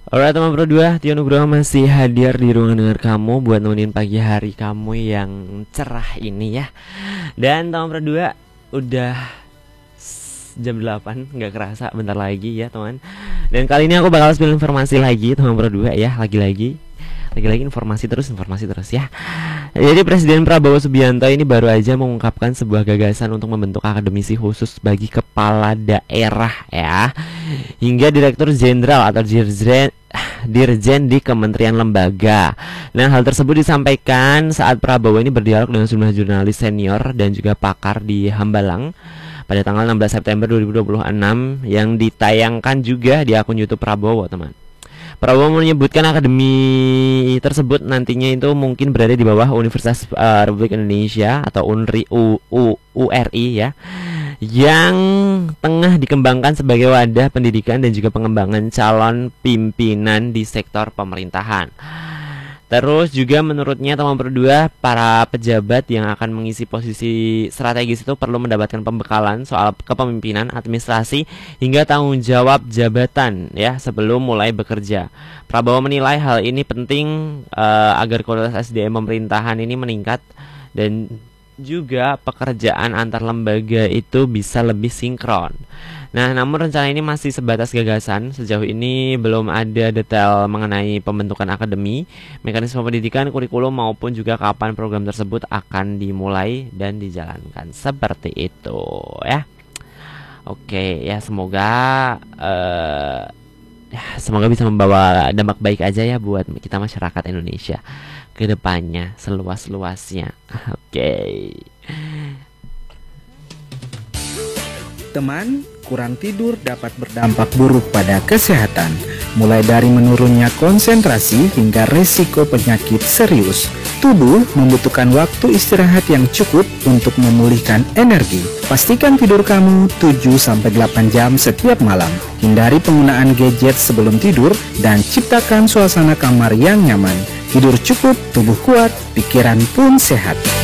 Alright teman Pro 2, Tio Nugroho masih hadir di ruangan dengar kamu buat nemenin pagi hari kamu yang cerah ini ya. Dan teman Pro 2, udah jam 8, nggak kerasa bentar lagi ya teman. Dan kali ini aku bakal spill informasi lagi teman Pro 2 ya, lagi-lagi informasi terus ya. Jadi Presiden Prabowo Subianto ini baru aja mengungkapkan sebuah gagasan untuk membentuk akademisi khusus bagi kepala daerah ya, hingga Direktur Jenderal atau Dirjen di Kementerian Lembaga. Nah, hal tersebut disampaikan saat Prabowo ini berdialog dengan sejumlah jurnalis senior dan juga pakar di Hambalang pada tanggal 16 September 2026 yang ditayangkan juga di akun YouTube Prabowo, teman. Prabowo menyebutkan akademi tersebut nantinya itu mungkin berada di bawah Universitas Republik Indonesia atau URI ya, yang tengah dikembangkan sebagai wadah pendidikan dan juga pengembangan calon pimpinan di sektor pemerintahan. Terus juga menurutnya teman berdua, para pejabat yang akan mengisi posisi strategis itu perlu mendapatkan pembekalan soal kepemimpinan, administrasi, hingga tanggung jawab jabatan ya sebelum mulai bekerja. Prabowo menilai hal ini penting agar kualitas SDM pemerintahan ini meningkat dan juga pekerjaan antar lembaga itu bisa lebih sinkron. Nah, namun rencana ini masih sebatas gagasan. Sejauh ini belum ada detail mengenai pembentukan akademi, mekanisme pendidikan, kurikulum maupun juga kapan program tersebut akan dimulai dan dijalankan. Seperti itu ya. Oke, ya semoga semoga bisa membawa dampak baik aja ya buat kita masyarakat Indonesia ke depannya seluas-luasnya. Oke. Teman, kurang tidur dapat berdampak buruk pada kesehatan, mulai dari menurunnya konsentrasi hingga resiko penyakit serius. Tubuh membutuhkan waktu istirahat yang cukup untuk memulihkan energi. Pastikan tidur kamu 7-8 jam setiap malam. Hindari penggunaan gadget sebelum tidur dan ciptakan suasana kamar yang nyaman. Tidur cukup, tubuh kuat, pikiran pun sehat.